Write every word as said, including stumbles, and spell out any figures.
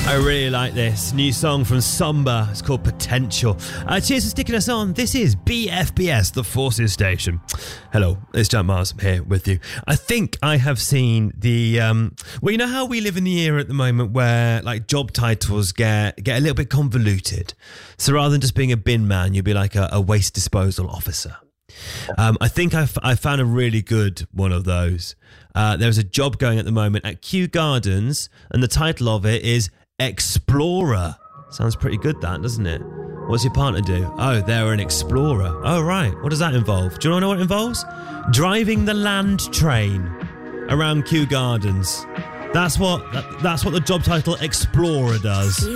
I really like this new song from Somber. It's called Potential. Uh, cheers for sticking us on. This is B F B S, the Forces Station. Hello, it's Jack Mars here with you. I think I have seen the... Um, well, you know how we live in the era at the moment where like job titles get, get a little bit convoluted. So rather than just being a bin man, you'll be like a, a waste disposal officer. Um, I think I've, I found a really good one of those. Uh, there's a job going at the moment at Kew Gardens, and the title of it is Explorer. Sounds pretty good, that, doesn't it? What's your partner do? Oh, they're an explorer. Oh, right. What does that involve? Do you want to know what it involves? Driving the land train around Kew Gardens. That's what, that's what the job title Explorer does.